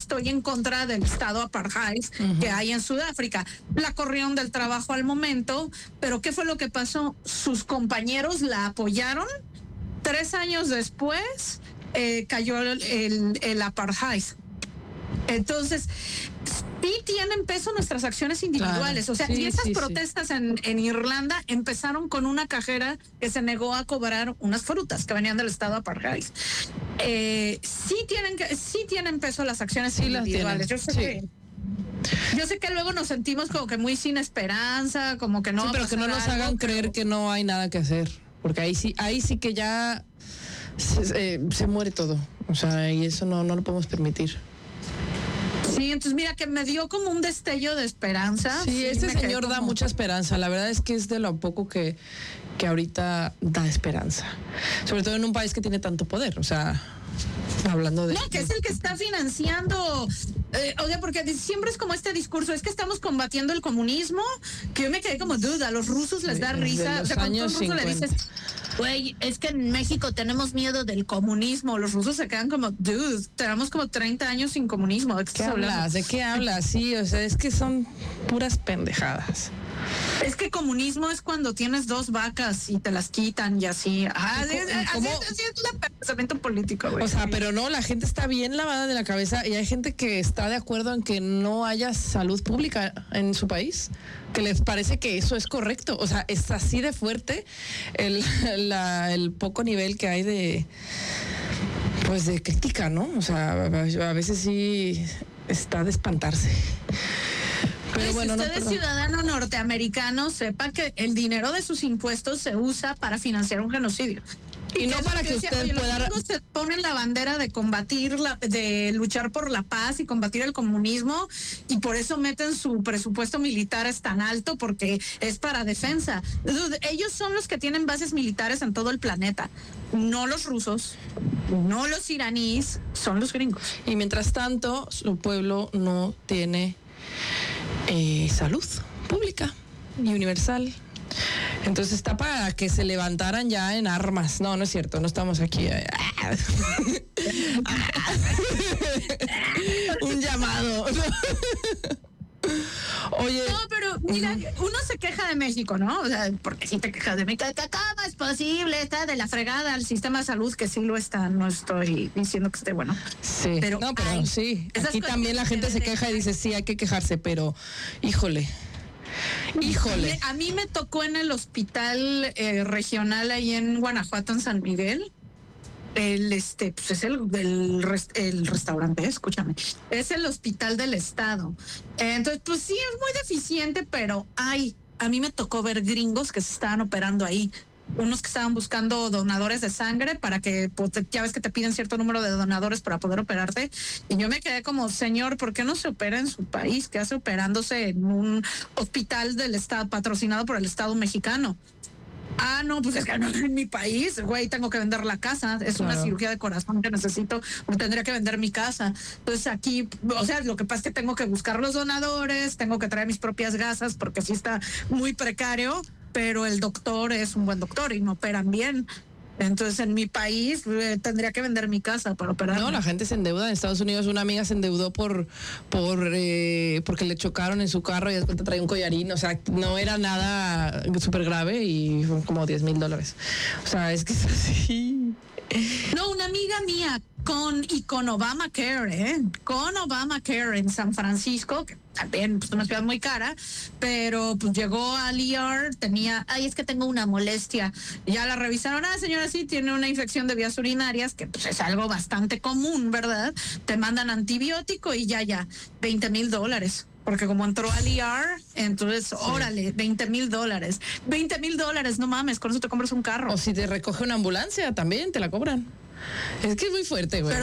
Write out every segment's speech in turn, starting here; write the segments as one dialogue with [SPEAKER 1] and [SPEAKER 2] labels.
[SPEAKER 1] estoy en contra del estado apartheid que hay en Sudáfrica. La corrieron del trabajo al momento, pero ¿qué fue lo que pasó? Sus compañeros la apoyaron. 3 años después cayó el apartheid. Entonces, sí tienen peso nuestras acciones individuales.
[SPEAKER 2] Claro.
[SPEAKER 1] O sea,
[SPEAKER 2] Sí,
[SPEAKER 1] y esas
[SPEAKER 2] sí,
[SPEAKER 1] protestas en Irlanda empezaron con una cajera que se negó a cobrar unas frutas que venían del estado apartheid. Sí tienen peso las acciones individuales. Yo sé que luego nos sentimos como que muy sin esperanza, como que no.
[SPEAKER 2] Sí, pero que no nos hagan creer que no hay nada que hacer, porque ahí sí que ya se muere todo. O sea, y eso no lo podemos permitir.
[SPEAKER 1] Sí, entonces mira que me dio como un destello de esperanza.
[SPEAKER 2] Sí, este señor da mucha esperanza. La verdad es que es de lo poco que ahorita da esperanza. Sobre todo en un país que tiene tanto poder. O sea, hablando de...
[SPEAKER 1] No, que es el que está financiando, o sea, porque siempre es como este discurso, es que estamos combatiendo el comunismo, que yo me quedé como, dude, a los rusos les da risa. O sea, cuando un ruso le dices, güey, es que en México tenemos miedo del comunismo, los rusos se quedan como, dude, tenemos como 30 años sin comunismo. ¿De qué
[SPEAKER 2] hablas? ¿De qué hablas? Sí, o sea, es que son puras pendejadas.
[SPEAKER 1] Es que comunismo es cuando tienes 2 vacas y te las quitan y así. Así es el pensamiento político, güey.
[SPEAKER 2] O sea, pero no, la gente está bien lavada de la cabeza y hay gente que está de acuerdo en que no haya salud pública en su país, que les parece que eso es correcto. O sea, es así de fuerte el poco nivel que hay de crítica, ¿no? O sea, a veces sí está de espantarse. Pero bueno,
[SPEAKER 1] si usted es ciudadano norteamericano, sepa que el dinero de sus impuestos se usa para financiar un genocidio.
[SPEAKER 2] Y no para que usted pueda...
[SPEAKER 1] Los se ponen la bandera de de luchar por la paz y combatir el comunismo, y por eso meten su presupuesto militar es tan alto, porque es para defensa. Ellos son los que tienen bases militares en todo el planeta, no los rusos, no los iraníes, son los gringos.
[SPEAKER 2] Y mientras tanto, su pueblo no tiene salud pública y universal. Entonces está para que se levantaran ya en armas. No es cierto, no estamos aquí. Un llamado. Oye.
[SPEAKER 1] No, pero mira, uno se queja de México, ¿no? O sea, porque si te quejas de México, ¿cómo es posible? Está de la fregada el sistema de salud, que sí lo está, no estoy diciendo que esté bueno.
[SPEAKER 2] Sí, pero sí. Aquí también la gente se queja y dice, sí, hay que quejarse, pero híjole.
[SPEAKER 1] A mí me tocó en el hospital regional ahí en Guanajuato, en San Miguel. Pues es el restaurante, escúchame, es el hospital del estado. Entonces, pues sí, es muy deficiente, pero a mí me tocó ver gringos que se estaban operando ahí. Unos que estaban buscando donadores de sangre para que, pues, ya ves que te piden cierto número de donadores para poder operarte. Y yo me quedé como, señor, ¿por qué no se opera en su país? ¿Qué hace operándose en un hospital del estado patrocinado por el Estado mexicano? No, pues es que no en mi país, güey, tengo que vender la casa, es una cirugía de corazón que necesito, tendría que vender mi casa. Entonces aquí, o sea, lo que pasa es que tengo que buscar los donadores, tengo que traer mis propias gasas porque sí está muy precario, pero el doctor es un buen doctor y no operan bien. Entonces, en mi país tendría que vender mi casa para operar.
[SPEAKER 2] No, la gente se endeuda. En Estados Unidos una amiga se endeudó porque le chocaron en su carro y después te traía un collarín. O sea, no era nada súper grave y fueron como $10,000. O sea, es que es así.
[SPEAKER 1] No, una amiga mía con Obamacare, con Obamacare en San Francisco, que también pues una ciudad muy cara, pero pues llegó al ER, es que tengo una molestia, ya la revisaron, señora, sí, tiene una infección de vías urinarias, que pues es algo bastante común, ¿verdad? Te mandan antibiótico y ya, $20,000. Porque como entró al ER, entonces, órale, $20,000. $20,000, no mames, con eso te compras un carro.
[SPEAKER 2] O si te recoge una ambulancia, también te la cobran. Es que es muy fuerte, güey.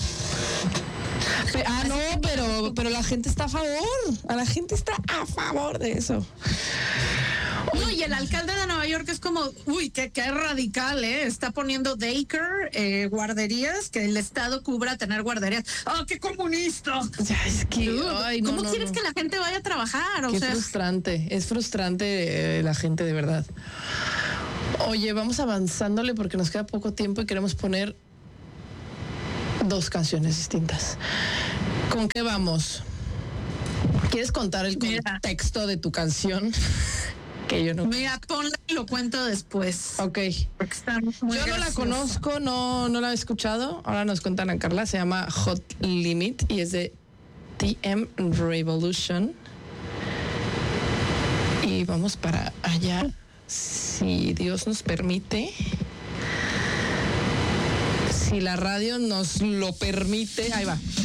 [SPEAKER 2] Pero la gente está a favor. La gente está a favor de eso.
[SPEAKER 1] No, y el alcalde de Nueva York es como, qué radical, está poniendo daycare, guarderías, que el Estado cubra tener guarderías. ¡Qué comunista!
[SPEAKER 2] Ya, es que,
[SPEAKER 1] ¿cómo quieres que la gente vaya a trabajar?
[SPEAKER 2] Es frustrante la gente, de verdad. Oye, vamos avanzándole porque nos queda poco tiempo y queremos poner 2 canciones distintas. ¿Con qué vamos? ¿Quieres contar el contexto de tu canción? Que yo no.
[SPEAKER 1] Mira, ponla y lo cuento después.
[SPEAKER 2] Ok.
[SPEAKER 1] Porque está muy
[SPEAKER 2] Yo no
[SPEAKER 1] gracioso.
[SPEAKER 2] la conozco, no la he escuchado. Ahora nos cuentan a Carla. Se llama Hot Limit y es de TM Revolution. Y vamos para allá, si Dios nos permite. Si la radio nos lo permite. Ahí va.